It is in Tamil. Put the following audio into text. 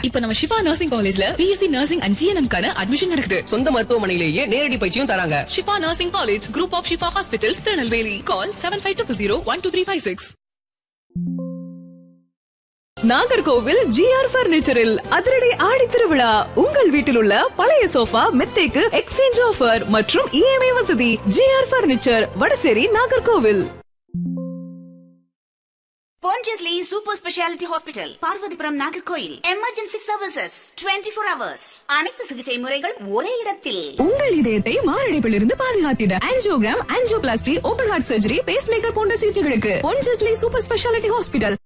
இப்ப நம்ம ஷிஃபா நர்சிங் காலேஜ்ல பிஎஸ்சி நர்சிங் அண்ட் ஜிஎன்எம் கான அட்மிஷன் நடக்குது. சொந்த மருத்துவமனையிலேயே நேரடி பயிற்சியும் தராங்க. Shifa nursing college, group of Shifa hospitals, Tirunelveli. Call 7520122356. Nagercoil GR பர்னிச்சரில் அதிரடி ஆடி திருவிழா. உங்கள் வீட்டில் உள்ள பழைய சோஃபா மெத்தைக்கு எக்ஸ்சேஞ்ச் ஆஃபர் மற்றும் இஎம்ஐ வசதி. GR furniture, Vadasery, Nagercoil. Pondicherry Super Speciality Hospital, Parvathipuram, Nagercoil. Emergency services 24 hours. அனைத்து சிகிச்சை முறைகள் ஒரே இடத்தில். உங்கள் இதயத்தை மாரடைப்பிலிருந்து பாதுகாத்திட angiogram, angioplasty, open heart surgery, base maker போன்ற சிகிச்சைகளுக்கு Pondicherry Super Speciality Hospital.